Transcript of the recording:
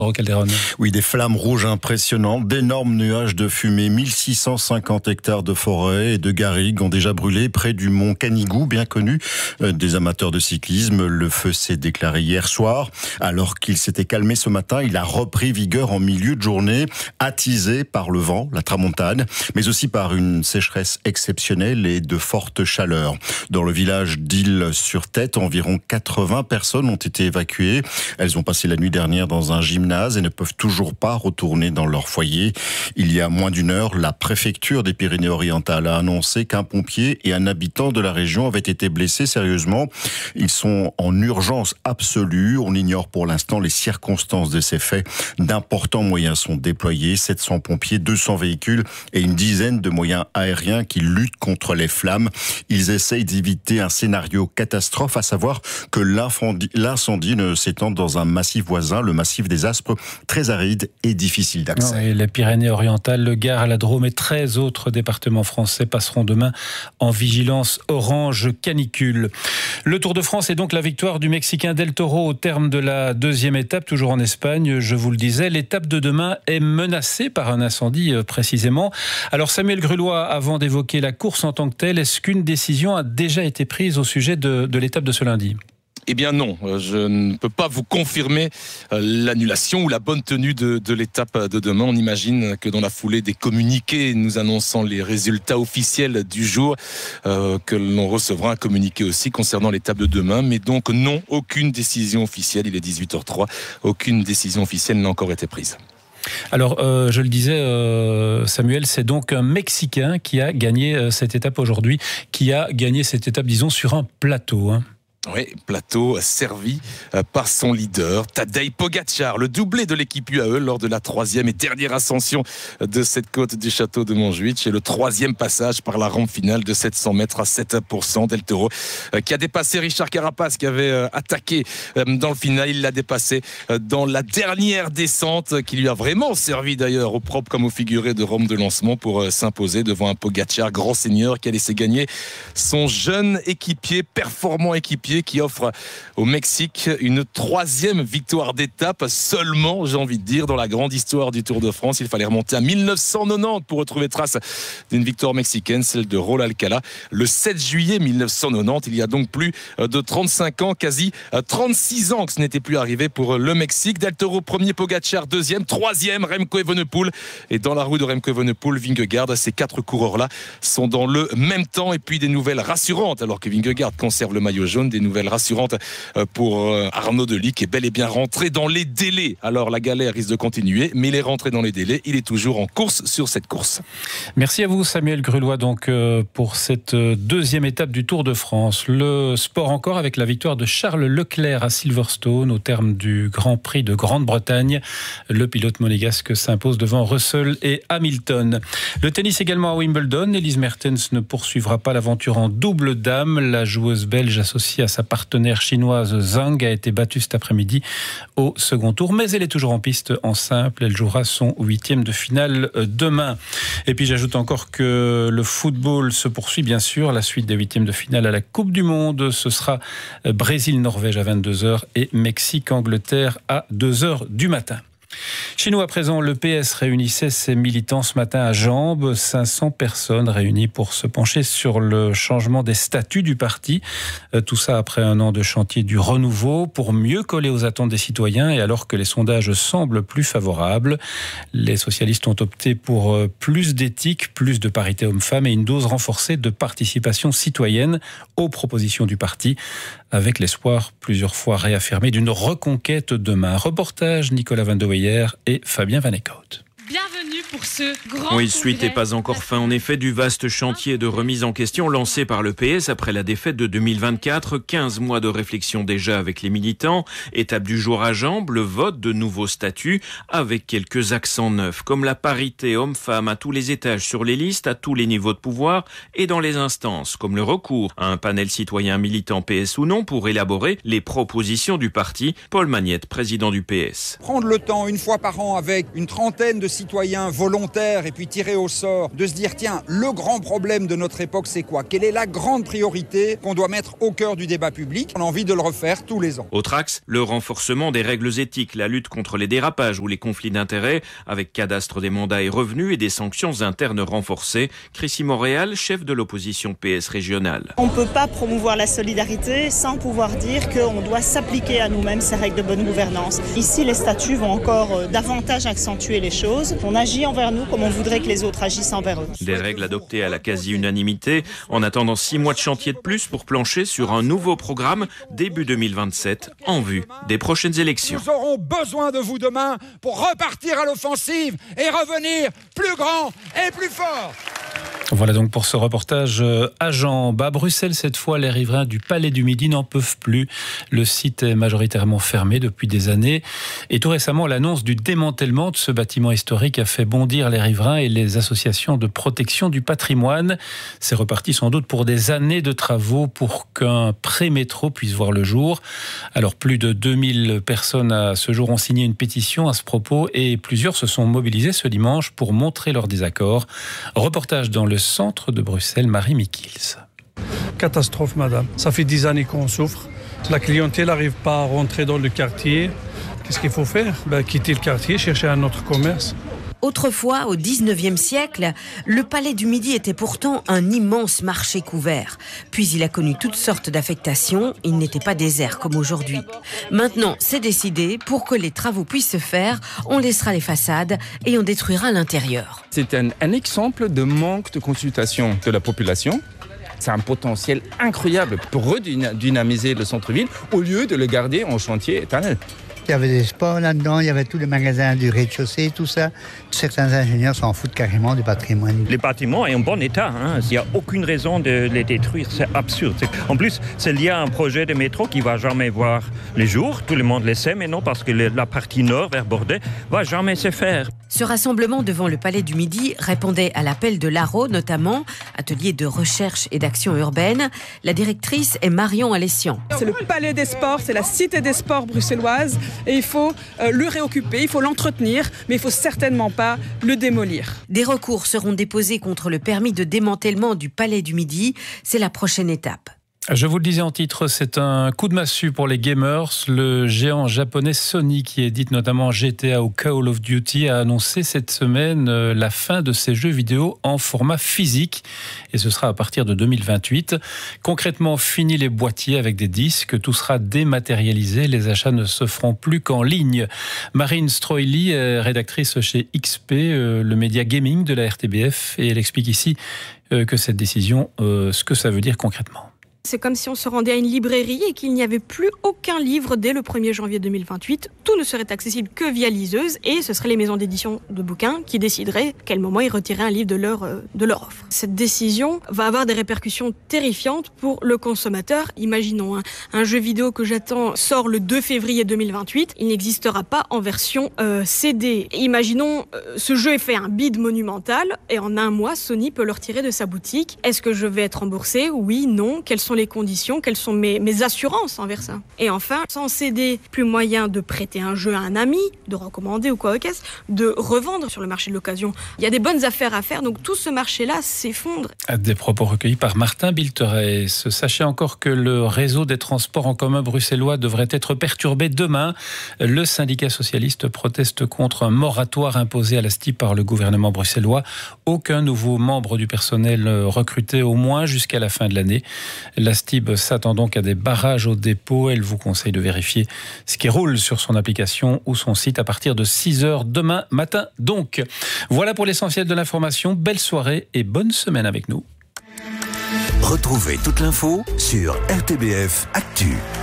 Calderon. Oui, des flammes rouges impressionnantes, d'énormes nuages de fumée. 1650 hectares de forêt et de garrigues ont déjà brûlé près du mont Canigou, bien connu des amateurs de cyclisme. Le feu s'est déclaré hier soir. Alors qu'il s'était calmé ce matin, il a repris vigueur en milieu de journée, attisé par le vent, la tramontane, mais aussi par une sécheresse exceptionnelle et de fortes chaleurs. Dans le village d'Île-sur-Tête, environ 80 personnes ont été évacuées. Elles ont passé la nuit dernière dans un gymnase et ne peuvent toujours pas retourner dans leur foyer. Il y a moins d'une heure, la préfecture des Pyrénées-Orientales a annoncé qu'un pompier et un habitant de la région avaient été blessés sérieusement. Ils sont en urgence absolue. On ignore pour l'instant les circonstances de ces faits. D'importants moyens sont déployés, 700 pompiers, 200 véhicules et une dizaine de moyens aériens qui luttent contre les flammes. Ils essayent d'éviter un scénario catastrophe, à savoir que l'incendie ne s'étende dans un massif voisin, le massif des Aspres, très aride et difficile d'accès. Et les Pyrénées-Orientales, le Gard, la Drôme et 13 autres départements français passeront demain en vigilance orange canicule. Le Tour de France est donc la victoire du Mexicain Del Toro au terme de la deuxième étape, toujours en Espagne. Je vous le disais, l'étape de demain est menacée par un incendie précisément. Alors Samuel Grulois, avant d'évoquer la course en tant que telle, est-ce qu'une décision a déjà été prise au sujet de l'étape de ce lundi ? Eh bien non, je ne peux pas vous confirmer l'annulation ou la bonne tenue de l'étape de demain. On imagine que dans la foulée des communiqués nous annonçant les résultats officiels du jour, que l'on recevra un communiqué aussi concernant l'étape de demain. Mais donc non, aucune décision officielle, il est 18h03, aucune décision officielle n'a encore été prise. Alors, je le disais, Samuel, c'est donc un Mexicain qui a gagné cette étape aujourd'hui, qui a gagné cette étape, disons, sur un plateau, hein. Oui, plateau servi par son leader, Tadej Pogačar, le doublé de l'équipe UAE lors de la troisième et dernière ascension de cette côte du château de Montjuïc et le troisième passage par la rampe finale de 700 mètres à 7%. Del Toro qui a dépassé Richard Carapaz qui avait attaqué dans le final. Il l'a dépassé dans la dernière descente qui lui a vraiment servi d'ailleurs au propre comme au figuré de rampe de lancement pour s'imposer devant un Pogačar grand seigneur qui a laissé gagner son jeune équipier, performant équipier, qui offre au Mexique une troisième victoire d'étape seulement, j'ai envie de dire, dans la grande histoire du Tour de France. Il fallait remonter à 1990 pour retrouver trace d'une victoire mexicaine, celle de Raúl Alcalá, le 7 juillet 1990. Il y a donc plus de 35 ans, quasi 36 ans que ce n'était plus arrivé pour le Mexique. Del Toro premier, Pogačar deuxième, troisième Remco Evenepoel. Et dans la roue de Remco Evenepoel, Vingegaard, ces quatre coureurs-là sont dans le même temps. Et puis des nouvelles rassurantes, alors que Vingegaard conserve le maillot jaune, des nouvelles rassurantes pour Arnaud Delis qui est bel et bien rentré dans les délais. Alors la galère risque de continuer, mais il est rentré dans les délais. Il est toujours en course sur cette course. Merci à vous Samuel Grulois donc pour cette deuxième étape du Tour de France. Le sport encore avec la victoire de Charles Leclerc à Silverstone au terme du Grand Prix de Grande-Bretagne. Le pilote monégasque s'impose devant Russell et Hamilton. Le tennis également à Wimbledon. Elise Mertens ne poursuivra pas l'aventure en double dame. La joueuse belge associée à sa partenaire chinoise Zhang a été battue cet après-midi au second tour, mais elle est toujours en piste en simple. Elle jouera son 8e de finale demain. Et puis j'ajoute encore que le football se poursuit bien sûr. La suite des 8e de finale à la Coupe du Monde, ce sera Brésil-Norvège à 22h et Mexique-Angleterre à 2h du matin. Chez nous à présent, le PS réunissait ses militants ce matin à Jambes. 500 personnes réunies pour se pencher sur le changement des statuts du parti. Tout ça après un an de chantier du renouveau pour mieux coller aux attentes des citoyens et alors que les sondages semblent plus favorables. Les socialistes ont opté pour plus d'éthique, plus de parité homme-femme et une dose renforcée de participation citoyenne aux propositions du parti, avec l'espoir plusieurs fois réaffirmé d'une reconquête demain. Reportage Nicolas Van de Weyer et Fabien Van Eekhout. Bienvenue pour ce grand Oui, suite n'est pas encore fin. En effet, du vaste chantier de remise en question lancé par le PS après la défaite de 2024. 15 mois de réflexion déjà avec les militants. Étape du jour à Jambes, le vote de nouveaux statuts avec quelques accents neufs, comme la parité homme-femme à tous les étages sur les listes, à tous les niveaux de pouvoir et dans les instances, comme le recours à un panel citoyen militant PS ou non pour élaborer les propositions du parti. Paul Magnette, président du PS. Prendre le temps une fois par an avec une trentaine de citoyens citoyens volontaires et puis tirés au sort, de se dire tiens, le grand problème de notre époque c'est quoi ? Quelle est la grande priorité qu'on doit mettre au cœur du débat public ? On a envie de le refaire tous les ans. Autre axe, le renforcement des règles éthiques, la lutte contre les dérapages ou les conflits d'intérêts, avec cadastre des mandats et revenus et des sanctions internes renforcées. Chrissy Montréal, chef de l'opposition PS régionale. On ne peut pas promouvoir la solidarité sans pouvoir dire qu'on doit s'appliquer à nous-mêmes ces règles de bonne gouvernance. Ici, les statuts vont encore davantage accentuer les choses. On agit envers nous comme on voudrait que les autres agissent envers eux. Des règles adoptées à la quasi-unanimité, en attendant 6 mois de chantier de plus pour plancher sur un nouveau programme début 2027 en vue des prochaines élections. Nous aurons besoin de vous demain pour repartir à l'offensive et revenir plus grand et plus fort. Voilà donc pour ce reportage à Jambes. À Bruxelles, cette fois, les riverains du Palais du Midi n'en peuvent plus. Le site est majoritairement fermé depuis des années. Et tout récemment, l'annonce du démantèlement de ce bâtiment historique a fait bondir les riverains et les associations de protection du patrimoine. C'est reparti sans doute pour des années de travaux pour qu'un pré-métro puisse voir le jour. Alors, plus de 2000 personnes à ce jour ont signé une pétition à ce propos et plusieurs se sont mobilisés ce dimanche pour montrer leur désaccord. Reportage dans le centre de Bruxelles, Marie Mikils. Catastrophe, madame. Ça fait 10 années qu'on souffre. La clientèle n'arrive pas à rentrer dans le quartier. Qu'est-ce qu'il faut faire ? Quitter le quartier, chercher un autre commerce. Autrefois, au 19e siècle, le Palais du Midi était pourtant un immense marché couvert. Puis il a connu toutes sortes d'affectations, il n'était pas désert comme aujourd'hui. Maintenant, c'est décidé, pour que les travaux puissent se faire, on laissera les façades et on détruira l'intérieur. C'est un exemple de manque de consultation de la population. C'est un potentiel incroyable pour redynamiser le centre-ville au lieu de le garder en chantier éternel. Il y avait des sports là-dedans, il y avait tous les magasins du rez-de-chaussée, tout ça. Certains ingénieurs s'en foutent carrément du patrimoine. Le bâtiment est en bon état, il n'y a aucune raison de les détruire, c'est absurde. En plus, c'est lié à un projet de métro qui ne va jamais voir le jour, tout le monde le sait maintenant parce que la partie nord vers Bordeaux ne va jamais se faire. Ce rassemblement devant le Palais du Midi répondait à l'appel de l'ARO, notamment, atelier de recherche et d'action urbaine. La directrice est Marion Alessian. C'est le Palais des Sports, c'est la cité des sports bruxelloise et il faut le réoccuper, il faut l'entretenir, mais il ne faut certainement pas le démolir. Des recours seront déposés contre le permis de démantèlement du Palais du Midi. C'est la prochaine étape. Je vous le disais en titre, c'est un coup de massue pour les gamers. Le géant japonais Sony, qui édite notamment GTA ou Call of Duty, a annoncé cette semaine la fin de ses jeux vidéo en format physique. Et ce sera à partir de 2028. Concrètement, fini les boîtiers avec des disques. Tout sera dématérialisé. Les achats ne se feront plus qu'en ligne. Marine Stroili est rédactrice chez XP, le média gaming de la RTBF. Et elle explique ici que cette décision, ce que ça veut dire concrètement. C'est comme si on se rendait à une librairie et qu'il n'y avait plus aucun livre dès le 1er janvier 2028. Tout ne serait accessible que via liseuse et ce seraient les maisons d'édition de bouquins qui décideraient à quel moment ils retiraient un livre de leur offre. Cette décision va avoir des répercussions terrifiantes pour le consommateur. Imaginons un jeu vidéo que j'attends sort le 2 février 2028. Il n'existera pas en version CD. Imaginons ce jeu est fait un bid monumental et en un mois, Sony peut le retirer de sa boutique. Est-ce que je vais être remboursé ? Oui, non. Quelles sont les conditions, quelles sont mes assurances envers ça. Et enfin, sans CD, plus moyen de prêter un jeu à un ami, de recommander ou quoi qu'est-ce, de revendre sur le marché de l'occasion. Il y a des bonnes affaires à faire, donc tout ce marché-là s'effondre. Des propos recueillis par Martin Bilteres. Sachez encore que le réseau des transports en commun bruxellois devrait être perturbé demain. Le syndicat socialiste proteste contre un moratoire imposé à la STIB par le gouvernement bruxellois. Aucun nouveau membre du personnel recruté au moins jusqu'à la fin de l'année. La STIB s'attend donc à des barrages au dépôt. Elle vous conseille de vérifier ce qui roule sur son application ou son site à partir de 6h demain matin. Donc, voilà pour l'essentiel de l'information. Belle soirée et bonne semaine avec nous. Retrouvez toute l'info sur RTBF Actu.